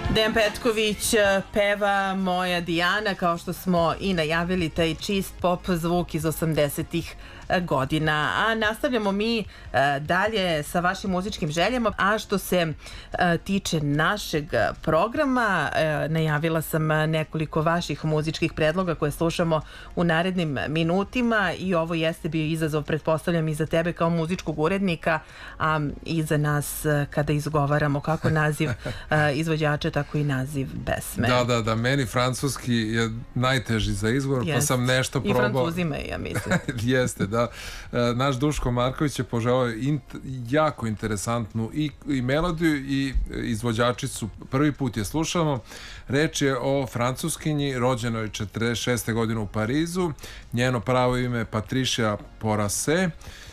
Dejan Petković peva Moja Dijana, kao što smo i najavili, taj čist pop zvuk iz 80-ih godina. A nastavljamo mi dalje sa vašim muzičkim željama. A što se tiče našeg programa, najavila sam nekoliko vaših muzičkih predloga koje slušamo u narednim minutima i ovo jeste bio izazov, pretpostavljam, i za tebe kao muzičkog urednika, a i za nas kada izgovaramo kako naziv izvođača, tako i naziv pesme. Da, meni francuski je najteži za izgovor, pa sam nešto probao. I Francuzima, ja mislim. Jeste, da. Naš Duško Marković je poželao jako interesantnu i melodiju i izvođačicu. Prvi put je slušamo. Reč je o francuskinji, rođenoj 46. godine u Parizu. Njeno pravo ime je Patricia Porase.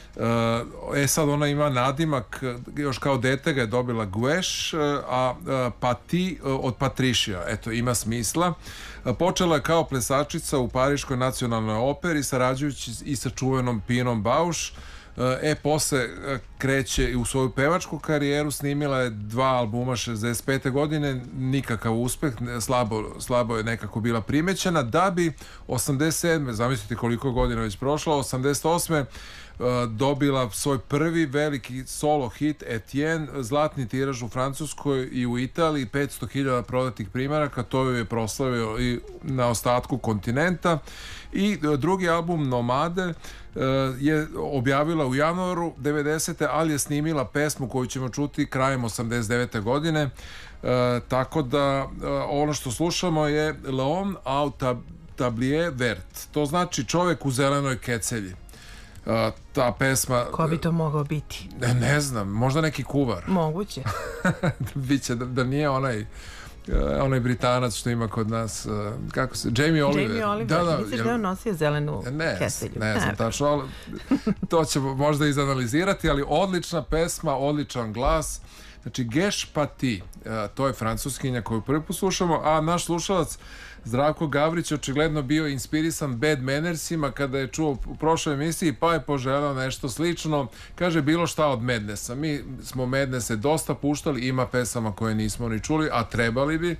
Sad ona ima nadimak, još kao dete ga je dobila Gueš, a Pati od Patricia. Eto, ima smisla. Počela je kao plesačica u Pariškoj nacionalnoj operi, sarađujući i sa čuvenom Pinom Bauš. Posle kreće i u svoju pevačku karijeru, snimila je 2 albuma 65. godine, nikakav uspeh, slabo je nekako bila primećena, da bi 87. zamislite koliko godina već prošlo, 88. dobila svoj prvi veliki solo hit Etienne, zlatni tiraž u Francuskoj i u Italiji, 500.000 prodatih primeraka, to ju je proslavio i na ostatku kontinenta. I drugi album Nomade je objavila u januaru 90. ali je snimila pesmu koju ćemo čuti krajem 89. godine, tako da ono što slušamo je L'homme au tablier vert, to znači čovek u zelenoj kecelji. Ta pesma... Ko bi to mogao biti? Ne znam, možda neki kuvar. Moguće. Biće da nije onaj Britanac što ima kod nas, kako se, Jamie Oliver. Jamie Oliver, misliš da je on nosio zelenu keselju? Ne znam tačno, ali to ćemo možda izanalizirati, ali odlična pesma, odličan glas. Znači, Geš Pati, to je francuskinja koju prvi put slušamo, a naš slušalac Zdravko Gavrić očigledno bio inspirisan Bad Mannersima kada je čuo u prošloj emisiji, pa je poželao nešto slično. Kaže, bilo šta od Madnessa. Mi smo Madnesse dosta puštali, ima pesama koje nismo ni čuli, a trebali bi.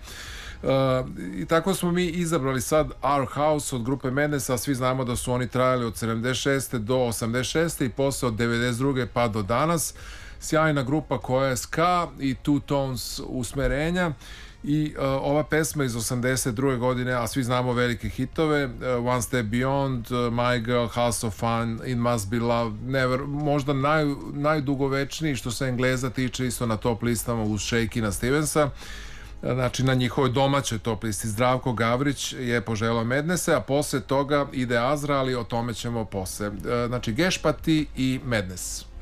I tako smo mi izabrali sad Our House od grupe Madness, a svi znamo da su oni trajali od 76. do 86. i posle od 92. pa do danas. Sjajna grupa koja je ska i two tones usmerenja. I ova pesma iz 82. godine, a svi znamo velike hitove, One Step Beyond, My Girl, House of Fun, It Must Be Love, Never, možda najdugovečniji što se Engleza tiče, isto na top listama uz Shakina Stevensa. Znači na njihovoj domaćoj top listi. Zdravko Gavrić je poželao Madnesse, a posle toga ide Azra, ali o tome ćemo posle. Znači Geš Pati i Madness.